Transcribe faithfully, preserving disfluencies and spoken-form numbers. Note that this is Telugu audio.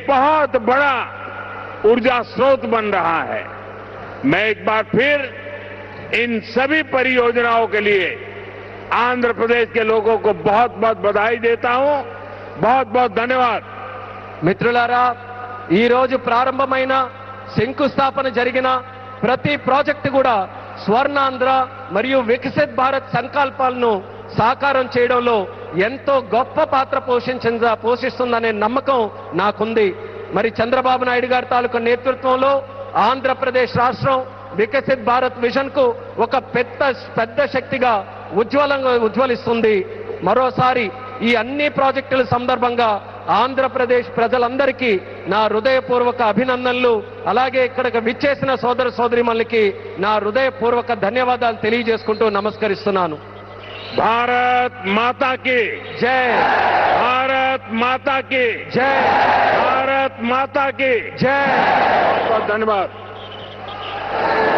बहुत बड़ा ऊर्जा स्रोत बन रहा है। मैं एक बार फिर इन सभी परियोजनाओं के लिए आंध्र प्रदेश के लोगों को बहुत बहुत बधाई देता हूं। बहुत बहुत धन्यवाद। మిత్రులారా, ఈ రోజు ప్రారంభమైన శంకుస్థాపన జరిగిన ప్రతి ప్రాజెక్టు కూడా స్వర్ణాంధ్ర మరియు వికసిత్ భారత్ సంకల్పాలను సాకారం చేయడంలో ఎంతో గొప్ప పాత్ర పోషించిందా పోషిస్తుందనే నమ్మకం నాకుంది. మరి చంద్రబాబు నాయుడు గారి తాలూకు నేతృత్వంలో ఆంధ్రప్రదేశ్ రాష్ట్రం వికసిత్ భారత్ విజన్ కు ఒక పెద్ద పెద్ద శక్తిగా ఉజ్వలంగా ఉజ్వలిస్తుంది. మరోసారి ఈ అన్ని ప్రాజెక్టుల సందర్భంగా ఆంధ్రప్రదేశ్ ప్రజలందరికీ నా హృదయపూర్వక అభినందనలు, అలాగే ఇక్కడికి విచ్చేసిన సోదర సోదరిమణులకి నా హృదయపూర్వక ధన్యవాదాలు తెలియజేసుకుంటూ నమస్కరిస్తున్నాను. భారత్ మాతా की జై, भारत माता की జై, भारत माता की జై. बहुत बहुत धन्यवाद।